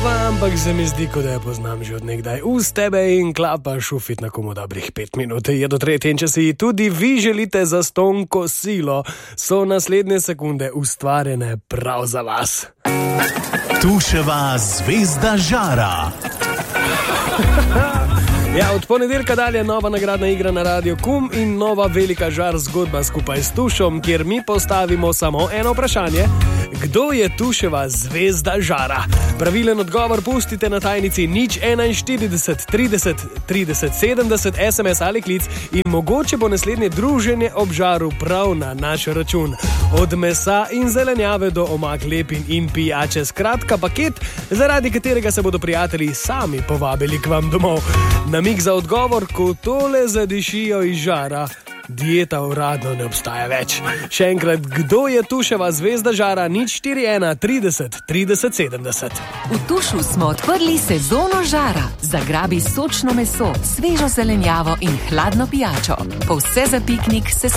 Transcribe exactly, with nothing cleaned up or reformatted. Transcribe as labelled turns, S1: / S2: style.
S1: ampak se mi zdi, kot da jo poznam že od nekdaj. Uz tebe in klapa šufit na komu dobrih pet minut. Je do tretje in če si tudi vi želite zastonj kosilo, so naslednje sekunde ustvarjene prav za vas.
S2: Tuševa zvezda žara.
S1: Ja, od ponedeljka dalje nova nagradna igra na Radio Kum in nova velika žar zgodba skupaj s Tušom, kjer mi postavimo samo eno vprašanje. Kdo je Tuševa zvezda žara? Pravilen odgovor pustite na tajnici nič enainštirideset trideset trideset sedemdeset es em es ali klic in mogoče bo naslednje druženje ob žaru prav na naš račun. Od mesa in zelenjave do omak lepin in pijače, skratka paket, zaradi katerega se bodo prijatelji sami povabili k vam domov. Namig za odgovor, ko tole zadišijo iz žara, dieta uradno ne obstaja več. Še enkrat, kdo je Tuševa zvezda žara? Nič štiri ena trideset trideset sedemdeset.
S3: V Tušu smo odprli sezono žara. Zagrabi sočno meso, svežo zelenjavo in hladno pijačo. Po vse za piknik se